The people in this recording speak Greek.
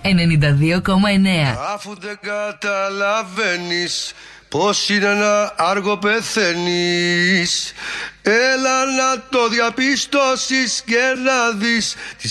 92,9. Αφού δεν καταλαβαίνεις πως είναι ένα άργο πεθαίνεις, έλα να το διαπιστώσεις και να δεις